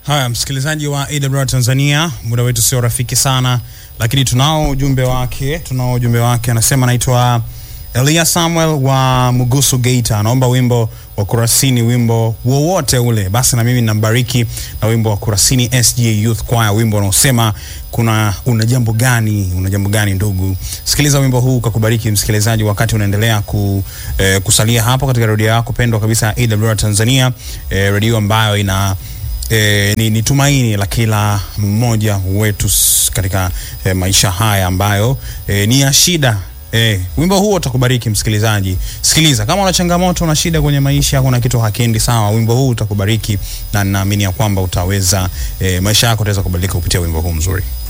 Haya, msikilizaji wa AWR Tanzania, muda wetu sio rafiki sana, lakini tunao ujumbe wake. Anasema naitwa Elia Samuel wa Mugusu Geita, anaomba wimbo wa Kurasini, wimbo wowote ule. Basi na mimi ninambariki na wimbo wa Kurasini SDA Youth Choir, wimbo unaosema una jambo gani ndugu. Sikiliza wimbo huu ukakubariki msikilizaji, wakati unaendelea kusalia hapo katika radio yako pendwa kabisa AWR Tanzania, radio ambayo ina ni tumaini la kila mmoja wetu katika maisha haya ambayo ni ya shida. Wimbo huo utakubariki msikilizaji. Sikiliza, kama una changamoto na shida kwenye maisha, kuna kitu hakiendi sawa, wimbo huu utakubariki, na naamini ya kwamba utaweza maisha yako yataweza kubadilika kupitia wimbo huu mzuri.